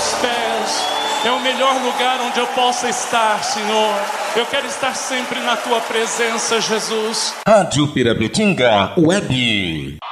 pés. É o melhor lugar onde eu possa estar, Senhor. Eu quero estar sempre na tua presença, Jesus. Rádio Pirabetinga Web.